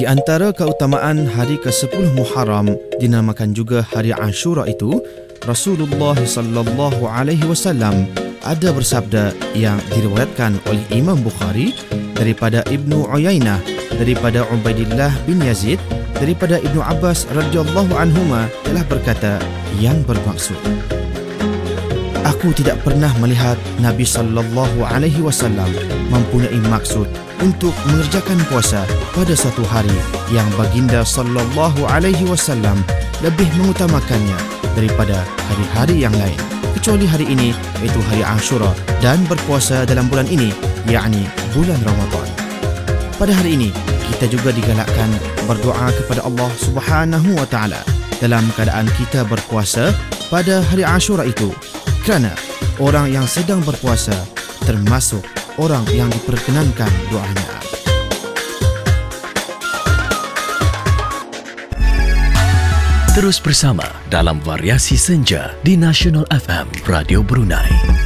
Di antara keutamaan hari ke-10 Muharram dinamakan juga hari Ashura itu, Rasulullah sallallahu alaihi wasallam ada bersabda yang diriwayatkan oleh Imam Bukhari daripada Ibnu Uyainah, daripada Ubaidillah bin Yazid, daripada Ibnu Abbas radhiyallahu anhuma telah berkata yang bermaksud, aku tidak pernah melihat Nabi sallallahu alaihi wasallam mempunyai maksud untuk mengerjakan puasa pada satu hari yang baginda sallallahu alaihi wasallam lebih mengutamakannya daripada hari-hari yang lain, kecuali hari ini, iaitu hari Ashura, dan berpuasa dalam bulan ini, yakni bulan Ramadan. Pada hari ini, kita juga digalakkan berdoa kepada Allah Subhanahu wa taala dalam keadaan kita berpuasa pada hari Ashura itu, kerana orang yang sedang berpuasa termasuk orang yang diperkenankan doanya. Terus bersama dalam Variasi Senja di Nasional FM Radio Brunei.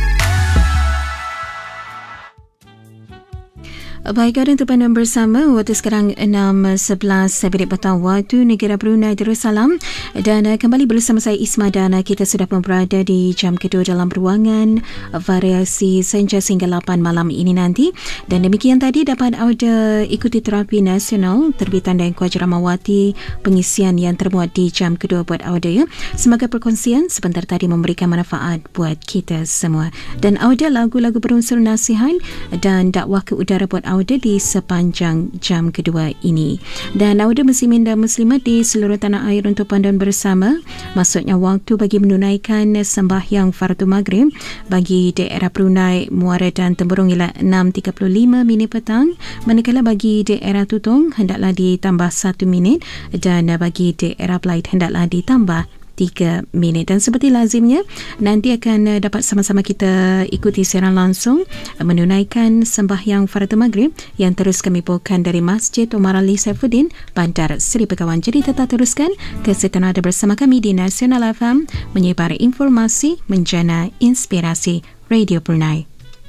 Baik, untuk anda bersama waktu sekarang 6.11 petang waktu negara Brunei Darussalam, dan kembali bersama saya Isma, dan kita sudah pun berada di jam kedua dalam ruangan Variasi Senja sehingga 8 malam ini nanti. Dan demikian tadi dapat anda ikuti Terapi Nasional terbitan dan Kuaci Ramawati, pengisian yang termuat di jam kedua buat anda ya. Semoga perkongsian sebentar tadi memberikan manfaat buat kita semua, dan audio lagu-lagu berunsur nasihat dan dakwah ke udara buat audio di sepanjang jam kedua ini. Dan audio muslimin dan muslimat di seluruh tanah air untuk panduan bersama, maksudnya waktu bagi menunaikan sembahyang fardu maghrib bagi daerah Brunei, Muara dan Temburong ialah 6.35 minit petang, manakala bagi daerah Tutong hendaklah ditambah 1 minit, dan bagi daerah Belait hendaklah ditambah 3 minit. Dan seperti lazimnya, nanti akan dapat sama-sama kita ikuti siaran langsung menunaikan sembahyang fardu maghrib yang terus kami bawakan dari Masjid Omar Ali Saifuddin, Bandar Seri Begawan. Jadi tetap teruskan kesetiaan anda bersama kami di Nasional FM, menyebar informasi, menjana inspirasi Radio Brunei.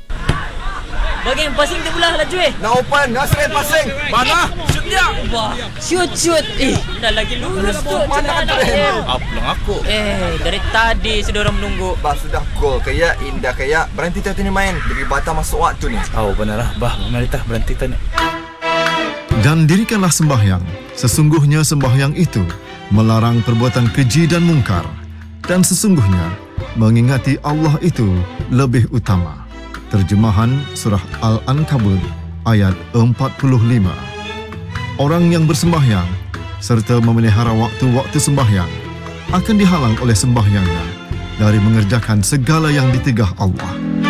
Bagi yang passing tu pula laju Nak open, Nasrin passing. Mana? Shoot dia. Wah, shoot. Dah lagi lurus tu. Mana Nasrin? Pulang aku. Dari tadi sudah orang menunggu. Bah, sudah gol kayak indah kayak. Berhenti tadi main. Diri batal masuk waktu ni. Oh, benarlah. Bah, Marita berhenti tadi. Dan dirikanlah sembahyang. Sesungguhnya sembahyang itu melarang perbuatan keji dan mungkar. Dan sesungguhnya mengingati Allah itu lebih utama. Terjemahan Surah Al-Ankabut ayat 45. Orang yang bersembahyang serta memelihara waktu-waktu sembahyang akan dihalang oleh sembahyangnya dari mengerjakan segala yang ditegah Allah.